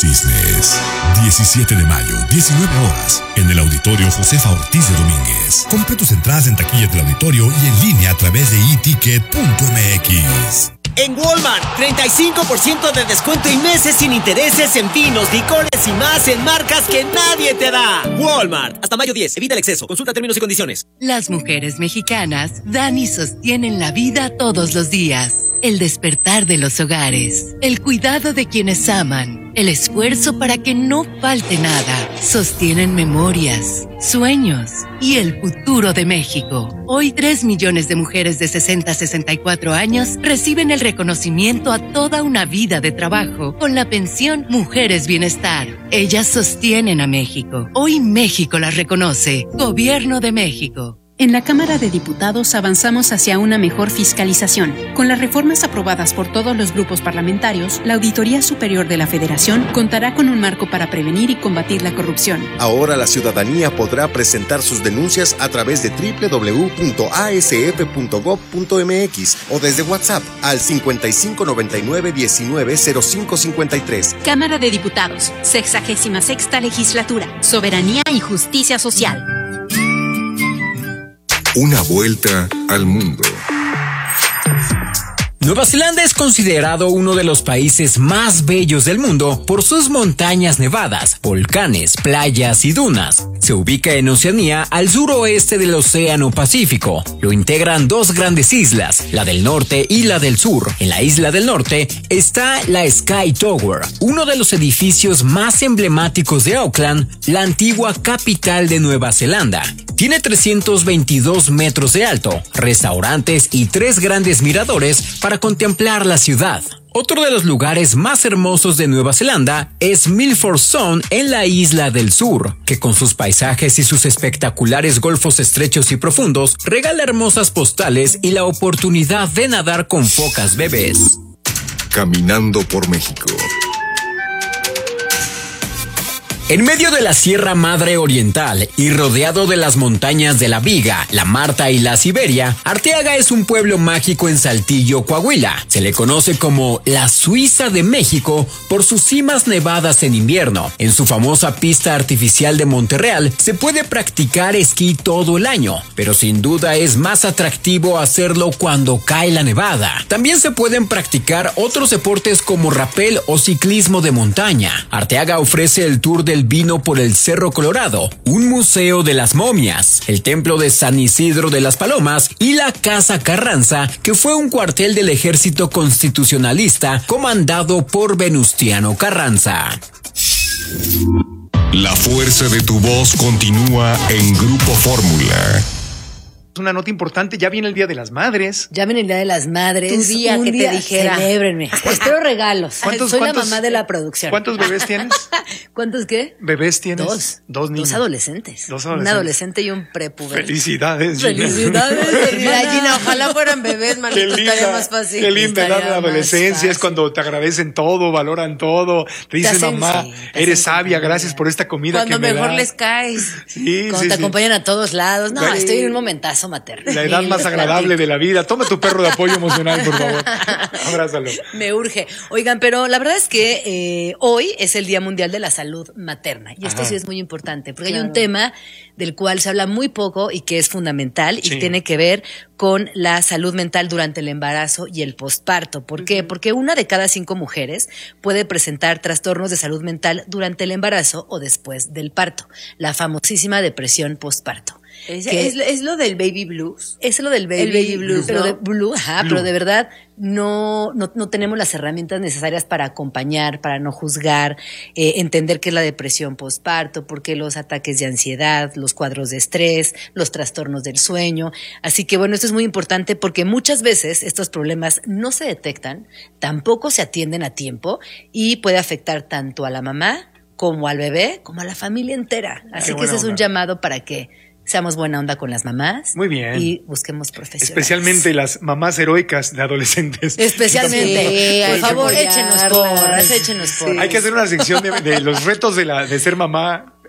Cisnes. 17 de mayo, 19 horas, en el Auditorio Josefa Ortiz de Domínguez. Compra tus entradas en taquillas del auditorio y en línea a través de eticket.mx. En Walmart, 35% de descuento y meses sin intereses en vinos, licores y más en marcas que nadie te da. Walmart, hasta mayo 10. Evita el exceso. Consulta términos y condiciones. Las mujeres mexicanas dan y sostienen la vida todos los días. El despertar de los hogares, el cuidado de quienes aman, el esfuerzo para que no falte nada. Sostienen memorias, sueños y el futuro de México. Hoy 3 millones de mujeres de 60 a 64 años reciben el reconocimiento a toda una vida de trabajo con la pensión Mujeres Bienestar. Ellas sostienen a México. Hoy México las reconoce. Gobierno de México. En la Cámara de Diputados avanzamos hacia una mejor fiscalización. Con las reformas aprobadas por todos los grupos parlamentarios, la Auditoría Superior de la Federación contará con un marco para prevenir y combatir la corrupción. Ahora la ciudadanía podrá presentar sus denuncias a través de www.asf.gov.mx o desde WhatsApp al 5599-190553. Cámara de Diputados, 66ª Legislatura, Soberanía y Justicia Social. Una vuelta al mundo. Nueva Zelanda es considerado uno de los países más bellos del mundo por sus montañas nevadas, volcanes, playas y dunas. Se ubica en Oceanía, al suroeste del Océano Pacífico. Lo integran 2 grandes islas, la del norte y la del sur. En la isla del norte está la Sky Tower, uno de los edificios más emblemáticos de Auckland, la antigua capital de Nueva Zelanda. Tiene 322 metros de alto, restaurantes y 3 grandes miradores para contemplar la ciudad. Otro de los lugares más hermosos de Nueva Zelanda es Milford Sound en la isla del sur, que con sus paisajes y sus espectaculares golfos estrechos y profundos regala hermosas postales y la oportunidad de nadar con focas bebés. Caminando por México. En medio de la Sierra Madre Oriental y rodeado de las montañas de la Viga, la Marta y la Siberia, Arteaga es un pueblo mágico en Saltillo, Coahuila. Se le conoce como la Suiza de México por sus cimas nevadas en invierno. En su famosa pista artificial de Monterreal se puede practicar esquí todo el año, pero sin duda es más atractivo hacerlo cuando cae la nevada. También se pueden practicar otros deportes como rapel o ciclismo de montaña. Arteaga ofrece el tour del vino por el Cerro Colorado, un museo de las momias, el templo de San Isidro de las Palomas y la Casa Carranza, que fue un cuartel del ejército constitucionalista comandado por Venustiano Carranza. La fuerza de tu voz continúa en Grupo Fórmula. Una nota importante, ya viene el Día de las Madres. Ya viene el Día de las Madres. Tu día un que día, te dijera. Celébrenme. Espero regalos. Soy la mamá de la producción. ¿Cuántos bebés tienes? ¿Cuántos qué? ¿Bebés tienes? 2. Dos niños. 2 adolescentes. Un adolescente y un prepuberto. Felicidades. Felicidades. Gina, ojalá fueran bebés, manito, estaría más fácil. Qué linda edad de la adolescencia, es cuando te agradecen todo, valoran todo, te dicen, mamá, eres sabia, gracias por esta comida cuando que me mejor das. les caes. Sí, cuando te acompañan a todos lados. No, Claro. estoy en un momentazo materno. La edad más agradable de la vida. Toma tu perro de apoyo emocional, por favor. Abrázalo. Me urge. Oigan, pero la verdad es que hoy es el Día Mundial de la Salud Materna. Y esto sí es muy importante, porque hay un tema del cual se habla muy poco y que es fundamental y tiene que ver con la salud mental durante el embarazo y el posparto. ¿Por qué? Porque 1 de cada 5 mujeres puede presentar trastornos de salud mental durante el embarazo o después del parto. La famosísima depresión posparto. ¿Es lo del baby blues? Es lo del baby blues, pero de blue, pero de verdad no tenemos las herramientas necesarias para acompañar, para no juzgar, entender qué es la depresión postparto, por qué los ataques de ansiedad, los cuadros de estrés, los trastornos del sueño. Así que bueno, esto es muy importante porque muchas veces estos problemas no se detectan, tampoco se atienden a tiempo y puede afectar tanto a la mamá como al bebé, como a la familia entera. Así que ese es un llamado para que seamos buena onda con las mamás. Muy bien. Y busquemos profesionales. Especialmente las mamás heroicas de adolescentes. Especialmente. Por favor, échenos porras. Hay que hacer una sección de los retos de ser mamá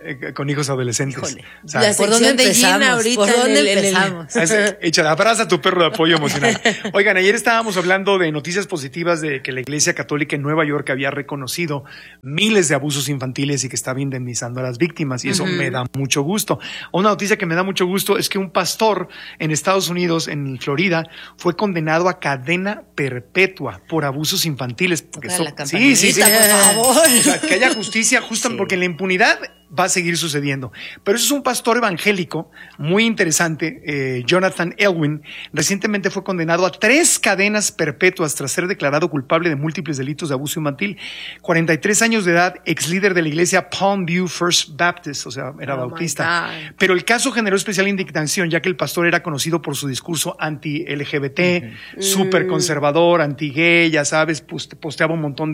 con hijos adolescentes. Híjole. O sea, ¿Por dónde empezamos? ahorita? ¿Por dónde empezamos? Échale, abraza a tu perro de apoyo emocional. Oigan, ayer estábamos hablando de noticias positivas de que la Iglesia Católica en Nueva York había reconocido miles de abusos infantiles y que estaba indemnizando a las víctimas, y eso me da mucho gusto. Una noticia que me da mucho gusto es que un pastor en Estados Unidos, en Florida, fue condenado a cadena perpetua por abusos infantiles. Porque Sí, por favor. O sea, que haya justicia justa, porque la impunidad va a seguir sucediendo. Pero eso es un pastor evangélico muy interesante, Jonathan Elwin. Recientemente fue condenado a 3 cadenas perpetuas tras ser declarado culpable de múltiples delitos de abuso infantil. 43 años de edad, ex líder de la iglesia Palm View First Baptist, o sea, era bautista. Pero el caso generó especial indignación, ya que el pastor era conocido por su discurso anti-LGBT, súper conservador, anti-gay, ya sabes, posteaba un montón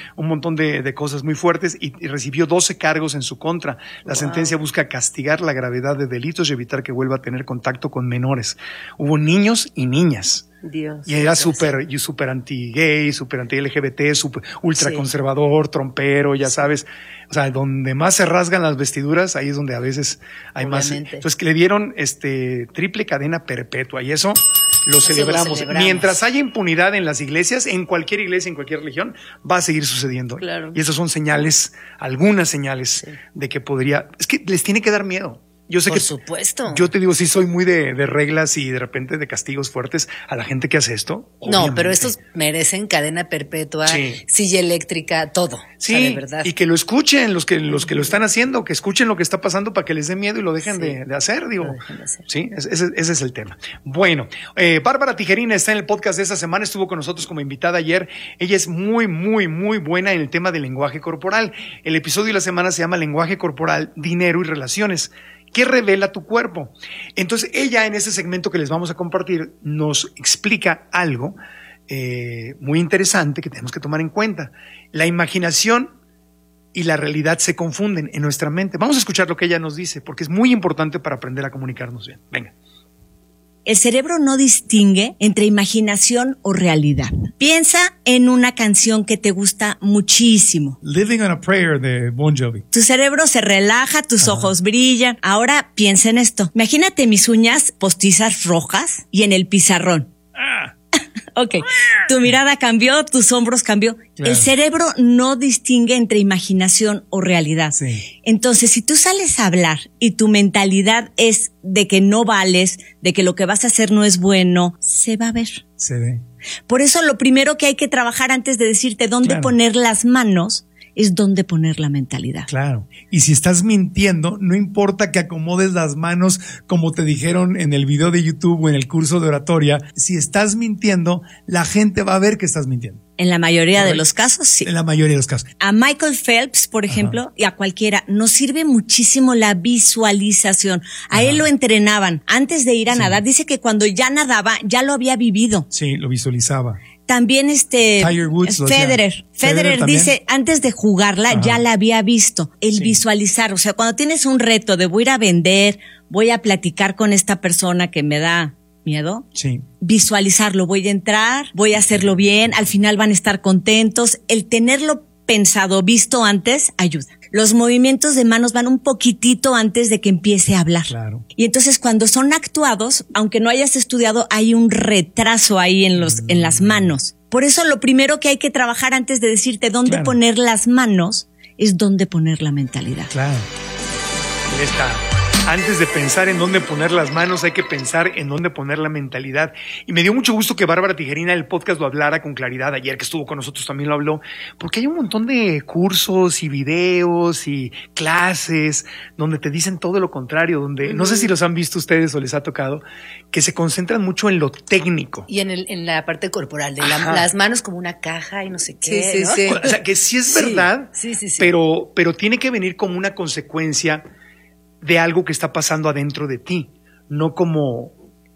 de cosas muy fuertes y recibió 12 cargos en su contra. La sentencia busca castigar la gravedad de delitos y evitar que vuelva a tener contacto con menores. Hubo niños y niñas. Dios. Y era súper anti-gay, súper anti-LGBT, súper ultraconservador, trompero, ya sabes. O sea, donde más se rasgan las vestiduras, ahí es donde a veces hay más. Entonces, que le dieron triple cadena perpetua, y eso lo celebramos. Mientras haya impunidad en las iglesias, en cualquier iglesia, en cualquier religión, va a seguir sucediendo. Claro. Y esas son señales, algunas señales de que es que les tiene que dar miedo. Yo sé Por supuesto. Yo te digo, sí soy muy de reglas y de repente de castigos fuertes a la gente que hace esto. No, obviamente. pero estos merecen cadena perpetua, silla eléctrica, todo. Sí, o sea, de verdad. Y que lo escuchen los que lo están haciendo, que escuchen lo que está pasando para que les dé miedo y lo dejen de hacer, digo. Lo dejen de hacer. Sí, ese es el tema. Bueno, Bárbara Tijerina está en el podcast de esta semana, estuvo con nosotros como invitada ayer. Ella es muy, muy, muy buena en el tema del lenguaje corporal. El episodio de la semana se llama Lenguaje Corporal, Dinero y Relaciones. ¿Qué revela tu cuerpo? Entonces, ella en ese segmento que les vamos a compartir nos explica algo muy interesante que tenemos que tomar en cuenta. La imaginación y la realidad se confunden en nuestra mente. Vamos a escuchar lo que ella nos dice, porque es muy importante para aprender a comunicarnos bien. Venga. El cerebro no distingue entre imaginación o realidad. Piensa en una canción que te gusta muchísimo. Living on a Prayer de Bon Jovi. Tu cerebro se relaja, tus ojos brillan. Ahora piensa en esto. Imagínate mis uñas postizas rojas y en el pizarrón. Ok, tu mirada cambió, tus hombros cambió. Claro. El cerebro no distingue entre imaginación o realidad. Sí. Entonces, si tú sales a hablar y tu mentalidad es de que no vales, de que lo que vas a hacer no es bueno, se va a ver. Se ve. Por eso lo primero que hay que trabajar antes de decirte dónde poner las manos es dónde poner la mentalidad. Claro. Y si estás mintiendo, no importa que acomodes las manos como te dijeron en el video de YouTube o en el curso de oratoria. Si estás mintiendo, la gente va a ver que estás mintiendo. En la mayoría de los casos, sí. En la mayoría de los casos. A Michael Phelps, por ejemplo, y a cualquiera, nos sirve muchísimo la visualización. A él lo entrenaban antes de ir a nadar. Dice que cuando ya nadaba, ya lo había vivido. Sí, lo visualizaba. También Tiger Woods, Federer dice, antes de jugarla ya la había visto. El visualizar, o sea, cuando tienes un reto de voy a ir a vender, voy a platicar con esta persona que me da miedo, visualizarlo, voy a entrar, voy a hacerlo bien, al final van a estar contentos. El tenerlo pensado, visto antes, ayuda. Los movimientos de manos van un poquitito antes de que empiece a hablar. Claro. Y entonces cuando son actuados, aunque no hayas estudiado, hay un retraso ahí en las manos. Por eso lo primero que hay que trabajar antes de decirte dónde poner las manos es dónde poner la mentalidad. Claro. Ahí está. Antes de pensar en dónde poner las manos, hay que pensar en dónde poner la mentalidad. Y me dio mucho gusto que Bárbara Tijerina el podcast lo hablara con claridad. Ayer que estuvo con nosotros también lo habló, porque hay un montón de cursos y videos y clases donde te dicen todo lo contrario, donde no sé si los han visto ustedes o les ha tocado, que se concentran mucho en lo técnico. Y en la parte corporal, de las manos como una caja y no sé qué. Sí. O sea, que sí es verdad, pero tiene que venir como una consecuencia de algo que está pasando adentro de ti, no como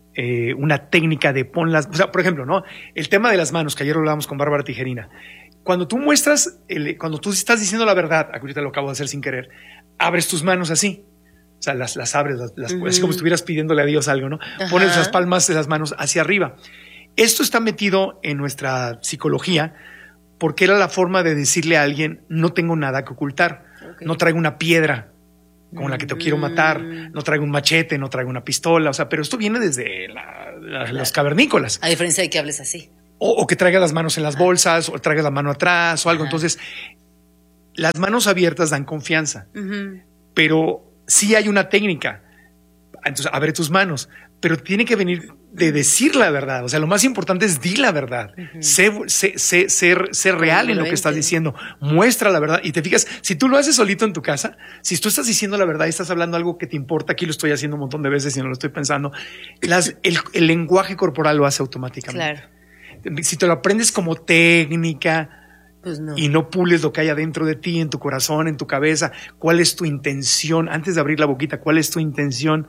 una técnica de ponlas. O sea, por ejemplo, ¿no? El tema de las manos, que ayer lo hablábamos con Bárbara Tijerina. Cuando tú muestras, cuando tú estás diciendo la verdad, ahorita lo acabo de hacer sin querer, abres tus manos así. O sea, las abres, así como si estuvieras pidiéndole a Dios algo, ¿no? Pones las palmas de las manos hacia arriba. Esto está metido en nuestra psicología porque era la forma de decirle a alguien, no tengo nada que ocultar, no traigo una piedra como la que te quiero matar, no traigo un machete, no traigo una pistola, o sea, pero esto viene desde los cavernícolas. A diferencia de que hables así. O que traigas las manos en las bolsas, o traigas la mano atrás, o algo. Entonces, las manos abiertas dan confianza, pero sí hay una técnica. Entonces, abre tus manos, pero tiene que venir de decir la verdad. O sea, lo más importante es di la verdad. Ser real en lo que estás diciendo. Muestra la verdad. Y te fijas, si tú lo haces solito en tu casa, si tú estás diciendo la verdad y estás hablando algo que te importa, aquí lo estoy haciendo un montón de veces y no lo estoy pensando, el lenguaje corporal lo hace automáticamente. Claro. Si te lo aprendes como técnica, pues no. Y no pules lo que hay adentro de ti, en tu corazón, en tu cabeza, ¿cuál es tu intención? Antes de abrir la boquita, ¿cuál es tu intención?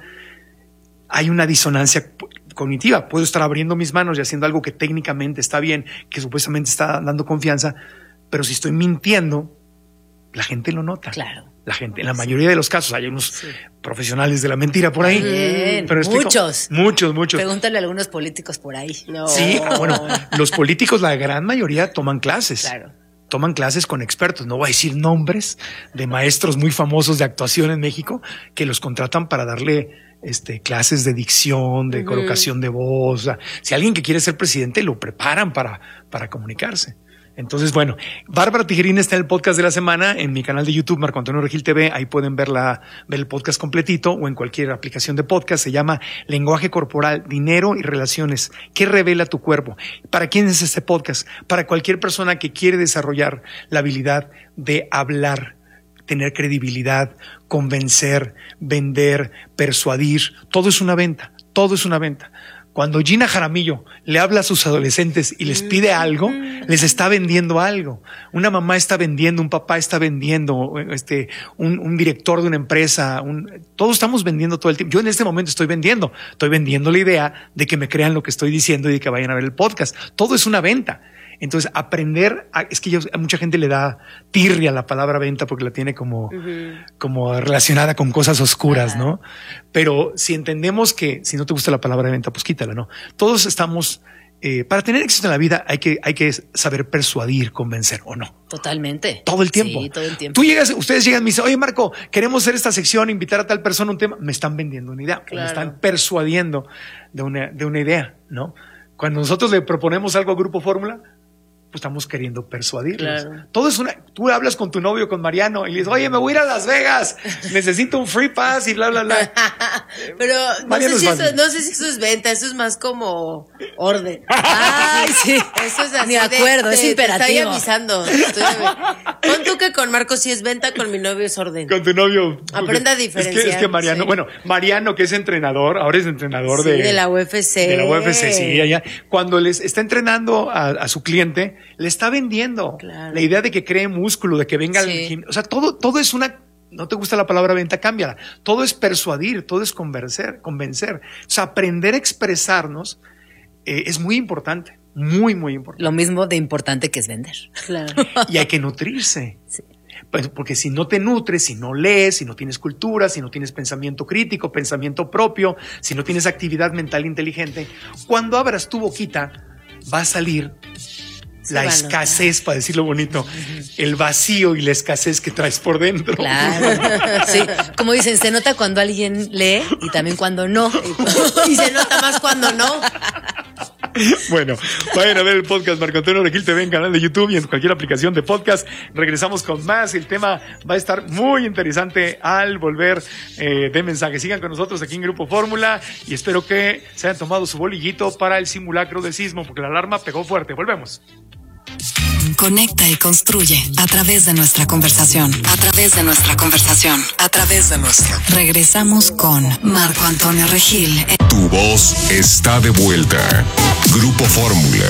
Hay una disonancia cognitiva. Puedo estar abriendo mis manos y haciendo algo que técnicamente está bien, que supuestamente está dando confianza, pero si estoy mintiendo, la gente lo nota. Claro. La gente, en la mayoría de los casos, hay unos profesionales de la mentira por ahí. Bien, pero muchos. Pregúntale a algunos políticos por ahí. No. Sí, bueno, los políticos, la gran mayoría toman clases. Claro. Toman clases con expertos. No voy a decir nombres de maestros muy famosos de actuación en México que los contratan para darle clases de dicción, de colocación de voz. O sea, si alguien que quiere ser presidente lo preparan para comunicarse. Entonces, bueno, Bárbara Tijerina está en el podcast de la semana en mi canal de YouTube, Marco Antonio Regil TV. Ahí pueden ver el podcast completito o en cualquier aplicación de podcast. Se llama Lenguaje Corporal, Dinero y Relaciones. ¿Qué revela tu cuerpo? ¿Para quién es este podcast? Para cualquier persona que quiere desarrollar la habilidad de hablar, tener credibilidad, convencer, vender, persuadir. Todo es una venta. Todo es una venta. Cuando Gina Jaramillo le habla a sus adolescentes y les pide algo, les está vendiendo algo. Una mamá está vendiendo, un papá está vendiendo, un director de una empresa, todos estamos vendiendo todo el tiempo. Yo en este momento estoy vendiendo la idea de que me crean lo que estoy diciendo y de que vayan a ver el podcast. Todo es una venta. Entonces, es que a mucha gente le da tirria la palabra venta porque la tiene como relacionada con cosas oscuras, ¿no? Pero si entendemos que si no te gusta la palabra venta, pues quítala, ¿no? Todos estamos, para tener éxito en la vida hay que saber persuadir, convencer o no. Totalmente. Todo el tiempo. Sí, todo el tiempo. Ustedes llegan y me dicen, oye Marco, queremos hacer esta sección, invitar a tal persona a un tema. Me están vendiendo una idea, claro. Me están persuadiendo de una idea, ¿no? Cuando nosotros le proponemos algo a Grupo Fórmula, pues estamos queriendo persuadirlos. Claro. Todo es tú hablas con tu novio, con Mariano, y le dices, oye, me voy a ir a Las Vegas, necesito un free pass y bla, bla, bla. Pero no sé si eso es venta, eso es más como orden. Ay, sí. Eso es así. Ni acuerdo, es imperativo. Te estoy avisando. Pon tú que con Marco sí es venta, con mi novio es orden. Con tu novio. Aprenda a diferenciar. Es que Mariano, sí. Bueno, Mariano que es entrenador, ahora es entrenador de la UFC. De la UFC, sí, allá. Cuando les está entrenando a su cliente, le está vendiendo la idea de que cree músculo, de que venga al gimnasio. O sea, todo es no te gusta la palabra venta, cámbiala. Todo es persuadir, todo es convencer. O sea, aprender a expresarnos es muy importante, muy, muy importante. Lo mismo de importante que es vender. Claro. Y hay que nutrirse. Sí. Porque si no te nutres, si no lees, si no tienes cultura, si no tienes pensamiento crítico, pensamiento propio, si no tienes actividad mental inteligente, cuando abras tu boquita va a salir la escasez, para decirlo bonito, el vacío y la escasez que traes por dentro. Claro. Sí, como dicen, se nota cuando alguien lee y también cuando no. Y se nota más cuando no. Bueno, vayan a ver el podcast Marco Antonio Regil TV en canal de YouTube y en cualquier aplicación de podcast. Regresamos con más. El tema va a estar muy interesante al volver de mensaje. Sigan con nosotros aquí en Grupo Fórmula y espero que se hayan tomado su bolillito para el simulacro de sismo porque la alarma pegó fuerte. Volvemos. Conecta y construye a través de nuestra conversación. Regresamos con Marco Antonio Regil. Tu voz está de vuelta. Grupo Fórmula.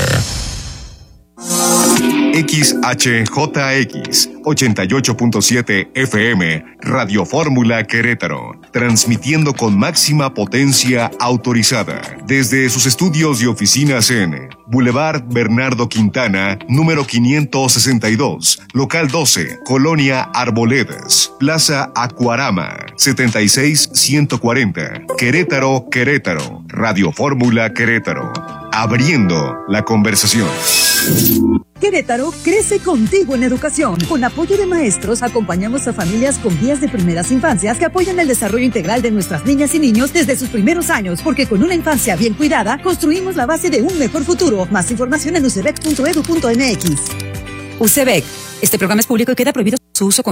XHJX 88.7 FM Radio Fórmula Querétaro, transmitiendo con máxima potencia autorizada desde sus estudios y oficinas en Boulevard Bernardo Quintana, número 562, local 12, Colonia Arboledas, Plaza Acuarama, 76140, Querétaro, Radio Fórmula Querétaro, abriendo la conversación. Querétaro crece contigo en educación. Con apoyo de maestros, acompañamos a familias con guías de primeras infancias que apoyan el desarrollo integral de nuestras niñas y niños desde sus primeros años, porque con una infancia bien cuidada, construimos la base de un mejor futuro. Más información en ucebec.edu.mx. UCEBEC. Este programa es público y queda prohibido su uso con